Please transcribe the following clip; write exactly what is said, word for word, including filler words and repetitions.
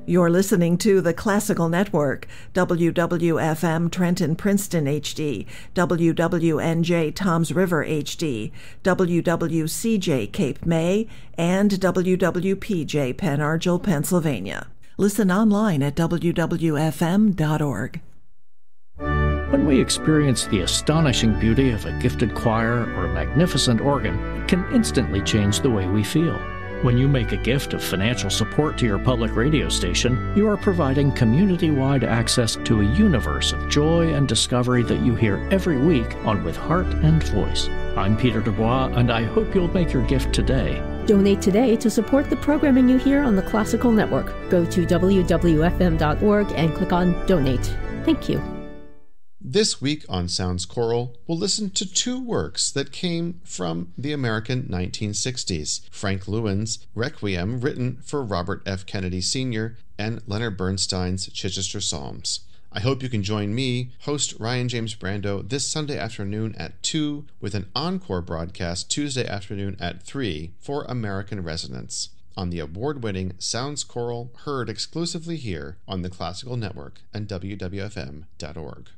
You're listening to the Classical Network, W W F M Trenton Princeton H D, W W N J Toms River H D, W W C J Cape May, and W W P J Penn Argyl, Pennsylvania. Listen online at w w f m dot org. When we experience the astonishing beauty of a gifted choir or a magnificent organ, it can instantly change the way we feel. When you make a gift of financial support to your public radio station, you are providing community-wide access to a universe of joy and discovery that you hear every week on With Heart and Voice. I'm Peter Dubois, and I hope you'll make your gift today. Donate today to support the programming you hear on the Classical Network. Go to w w f m dot org and click on Donate. Thank you. This week on Sounds Choral, we'll listen to two works that came from the American nineteen sixties. Frank Lewin's Requiem, written for Robert F. Kennedy Senior, and Leonard Bernstein's Chichester Psalms. I hope you can join me, host Ryan James Brando, this Sunday afternoon at two, with an encore broadcast Tuesday afternoon at three for American Resonance, on the award-winning Sounds Choral, heard exclusively here on the Classical Network and w w f m dot org.